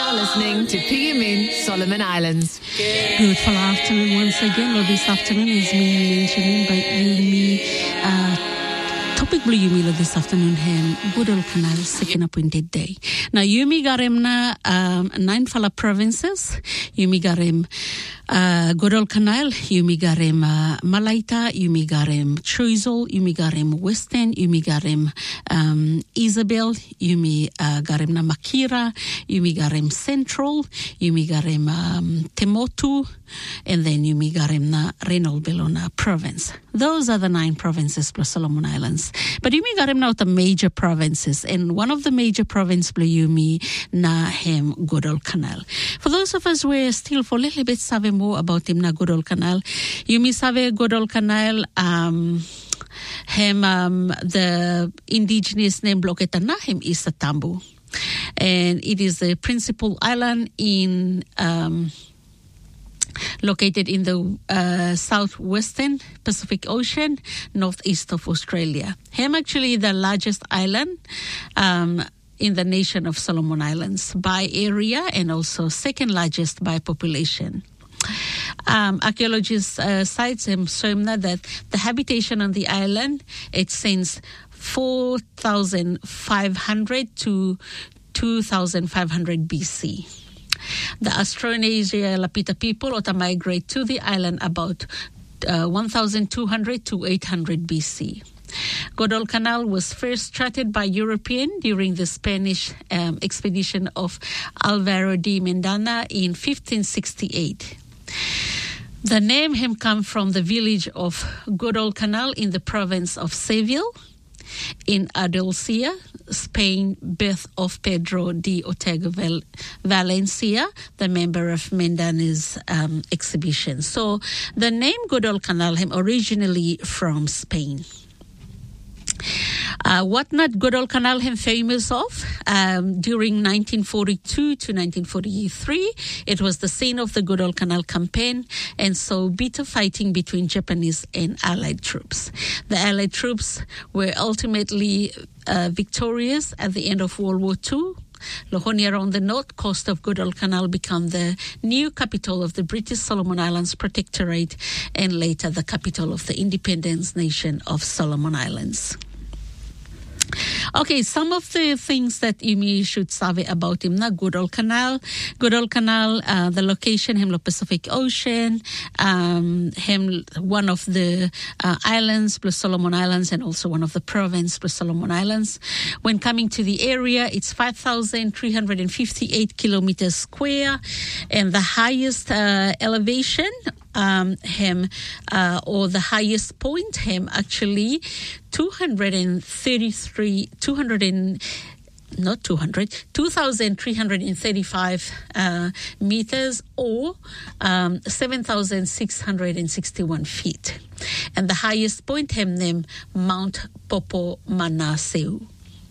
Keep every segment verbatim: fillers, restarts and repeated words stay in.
You're listening to P M N Solomon Islands. Beautiful afternoon once again. Well, this afternoon is me mentioning by Yumi. Uh, topic blue Yumi lo this afternoon hem Goodall Canal second appointed day. Now Yumi garem na um, nine fala provinces. Yumi garem uh, Goodall Canal. Yumi garem uh, Malaita. Yumi garem Choiseul. Yumi garem Western. Yumi garem um, Isabel. Yumi uh, garem na Makira. Yumi garem Central. Yumi garem um, Temotu. And then Yumi garem na Renal Bellona province. Those are the nine provinces plus Solomon Islands. But Yumi garem now the major provinces, and one of the major provinces blue Yumi na hem Goodall Canal. For those of us who are still for a little bit save more about him na Goodall Canal, Yumi save Goodall Canal um hem um, the indigenous name bloketa na hem is Tambu, and it is the principal island in um located in the uh, southwestern Pacific Ocean, northeast of Australia. Hem actually the largest island um, in the nation of Solomon Islands by area, and also second largest by population. Um, archaeologists uh, cite him showing that the habitation on the island, it since four thousand five hundred to two thousand five hundred B C. The Austronesia Lapita people ought to migrate to the island about uh, one thousand two hundred to eight hundred B C. Goodall Canal was first charted by European during the Spanish um, expedition of Alvaro de Mendana in fifteen sixty-eight. The name him come from the village of Goodall Canal in the province of Seville, in Andalusia, Spain, birth of Pedro de Ortega Val- Valencia, the member of Mendana's um, exhibition. So the name Goodall Canal him originally from Spain. Uh, what not Goodall Canal him famous of? Um, during nineteen forty-two to nineteen forty-three, it was the scene of the Goodall Canal campaign, and so bitter fighting between Japanese and Allied troops. The Allied troops were ultimately uh, victorious at the end of World War Two. Lohoniara on the north coast of Goodall Canal became the new capital of the British Solomon Islands Protectorate, and later the capital of the independence nation of Solomon Islands. Okay, some of the things that you should sabe about him na Goodall Canal. Goodall Canal, uh, the location, him the Pacific Ocean, um, him one of the uh, islands plus Solomon Islands, and also one of the province plus Solomon Islands. When coming to the area, it's five thousand three hundred fifty-eight kilometers square, and the highest uh, elevation Um, him uh, or the highest point him actually two hundred thirty-three two hundred and not two hundred two thousand three hundred thirty-five uh, meters, or um, seven thousand six hundred sixty-one feet, and the highest point him named Mount Popo Manaseu.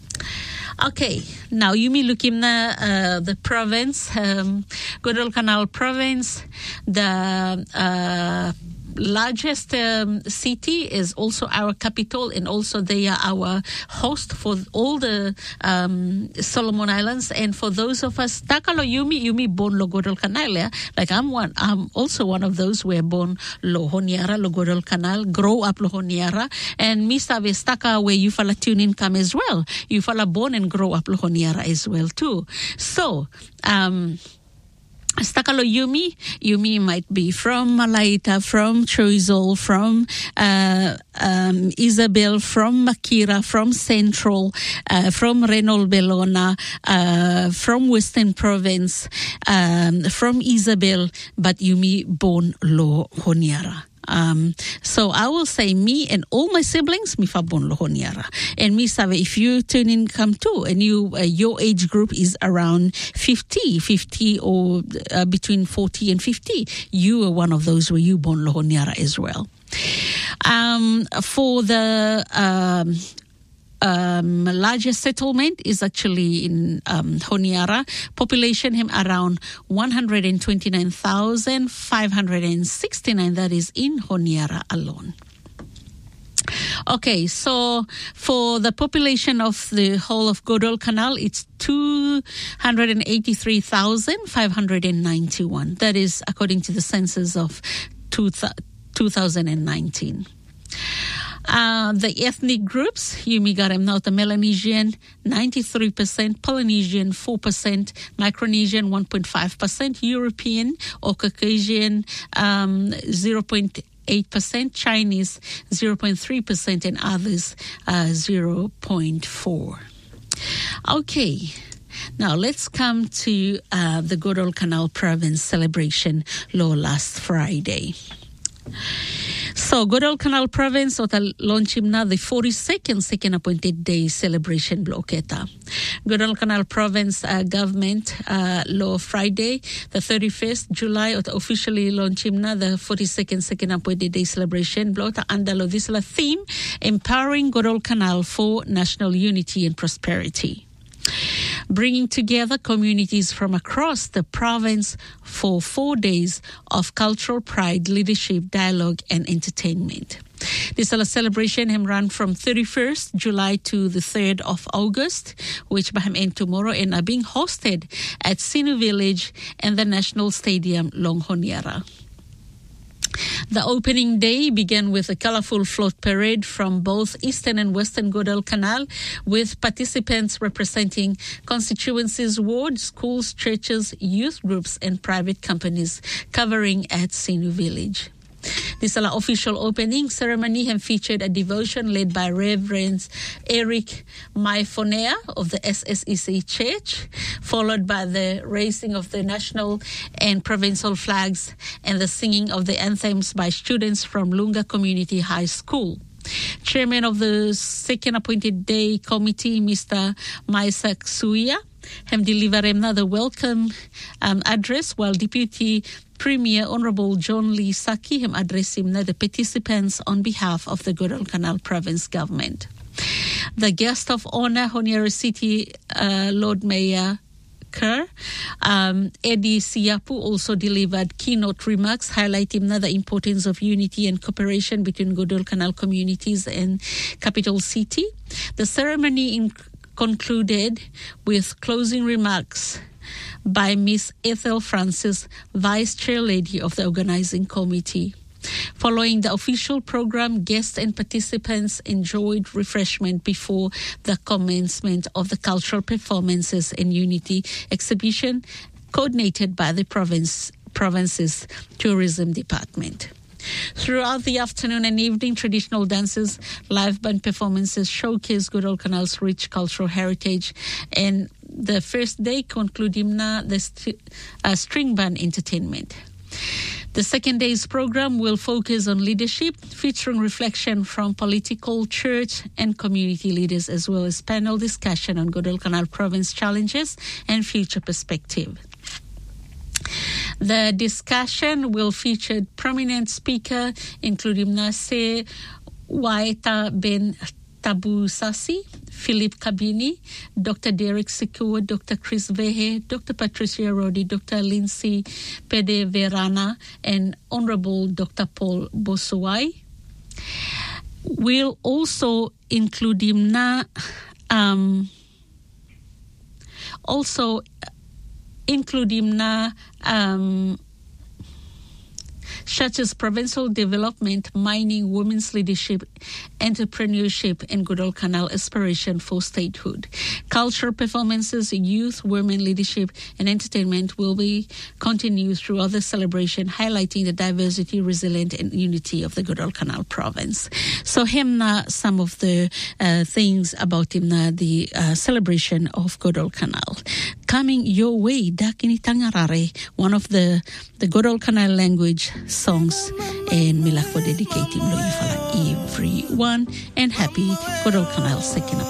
Okay, now you may look in the, uh, the province, um, Goodall Canal province. The uh, largest um, city is also our capital, and also they are our host for all the um, Solomon Islands. And for those of us, Takalo Yumi, Yumi born lo Goodall Canal, yeah? Like I'm one, I'm also one of those who were born lo Honiara, lo Goodall Canal, grow up lo Honiara, and Misa Vestaka where you fala tune in come as well. You fala born and grow up lo Honiara as well too. So, um, Stakalo Yumi, Yumi might be from Malaita, from Choiseul, from uh, um, Isabel, from Makira, from Central, uh, from Renal Bellona, uh, from Western Province, um, from Isabel, but Yumi born lo Honiara. Um, so I will say me and all my siblings, mi fa bon lo Honiara. And mi save, if you turn in come too, and you, uh, your age group is around fifty, fifty or uh, between forty and fifty, you are one of those where you born lo Honiara as well. Um, for the, um, Um, largest settlement is actually in um, Honiara. Population him around one hundred twenty-nine thousand five hundred sixty-nine. That is in Honiara alone. Okay, so for the population of the whole of Godol Canal, it's two hundred eighty-three thousand five hundred ninety-one. That is according to the census of two thousand nineteen. Uh, the ethnic groups, Yumigarem Nauta Melanesian, ninety-three percent, Polynesian, four percent, Micronesian, one point five percent, European or Caucasian, um, zero point eight percent, Chinese, zero point three percent, and others, uh, zero point four. Okay. Now, let's come to uh, the Godol Canal Province celebration law last Friday. So, Godol Canal Province ota launchimna the forty-second second appointed day celebration blocketa. Godol Canal Province uh, government uh, law Friday, the thirty-first July ota officially launchimna the forty-second second appointed day celebration blocketa under lo this la theme empowering Godol Canal for national unity and prosperity, bringing together communities from across the province for four days of cultural pride, leadership, dialogue, and entertainment. This celebration has run from thirty-first July to the third of August, which will end tomorrow and are being hosted at Sinu Village and the National Stadium, Longhoniera. The opening day began with a colorful float parade from both Eastern and Western Godol Canal, with participants representing constituencies, wards, schools, churches, youth groups, and private companies covering at Sinu Village. This official opening ceremony has featured a devotion led by Reverend Eric Maifonea of the S S E C Church, followed by the raising of the national and provincial flags and the singing of the anthems by students from Lunga Community High School. Chairman of the second appointed day committee, Mister Maisak Suya, have delivered another welcome um, address, while Deputy Premier Honorable John Lee Saki have addressed him the participants on behalf of the Godol Canal Province government. The guest of honor, Honiara City uh, Lord Mayor Kerr, um, Eddie Siapu, also delivered keynote remarks highlighting the importance of unity and cooperation between Godol Canal communities and capital city. The ceremony in- concluded with closing remarks by Miss Ethel Francis, Vice Chair Lady of the Organizing Committee. Following the official program, guests and participants enjoyed refreshment before the commencement of the cultural performances and unity exhibition coordinated by the province province's tourism department. Throughout the afternoon and evening, traditional dances, live band performances showcase Godol Canal's rich cultural heritage, and the first day concluding the st- uh, string band entertainment. The second day's program will focus on leadership, featuring reflection from political, church, and community leaders, as well as panel discussion on Godol Canal Province challenges and future perspective. The discussion will feature prominent speakers, including Nase Waeta Ben Tabu Sasi, Philip Kabini, Doctor Derek Sikua, Doctor Chris Vehe, Doctor Patricia Rodi, Doctor Lindsay Pede Verana, and Honorable Doctor Paul Bosuwai. We'll also include him na, um, also include him na, um, such as provincial development, mining, women's leadership, entrepreneurship, and Godol Canal aspiration for statehood. Cultural performances, youth, women leadership, and entertainment will be continued throughout the celebration, highlighting the diversity, resilience, and unity of the Godol Canal province. So, hemna some of the uh, things about himna the uh, celebration of Godol Canal. Coming your way, Dakini Tangarare, one of the the Godol Canal language songs, and Milak for dedicating lo ifala everyone, and happy Godol Canal second